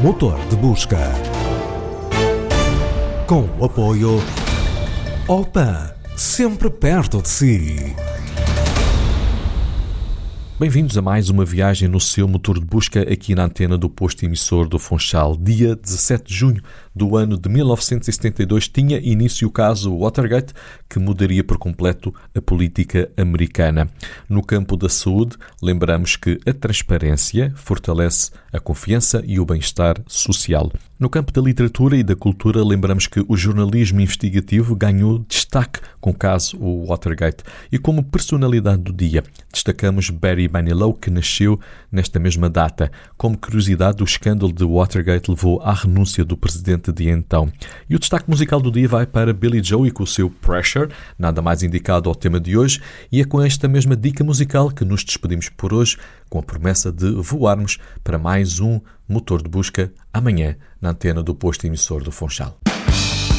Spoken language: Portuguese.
Motor de Busca. Com o apoio Opan, sempre perto de si. Bem-vindos a mais uma viagem no seu motor de busca aqui na antena do posto emissor do Funchal. Dia 17 de junho do ano de 1972 tinha início o caso Watergate, que mudaria por completo a política americana. No campo da saúde, lembramos que a transparência fortalece a confiança e o bem-estar social. No campo da literatura e da cultura, lembramos que o jornalismo investigativo ganhou destaque com o caso Watergate. E como personalidade do dia, destacamos Barry Manilow, que nasceu nesta mesma data. Como curiosidade, o escândalo de Watergate levou à renúncia do presidente de então. E o destaque musical do dia vai para Billy Joe e com o seu Pressure, nada mais indicado ao tema de hoje, e é com esta mesma dica musical que nos despedimos por hoje, com a promessa de voarmos para mais um motor de busca amanhã na antena do posto emissor do Funchal.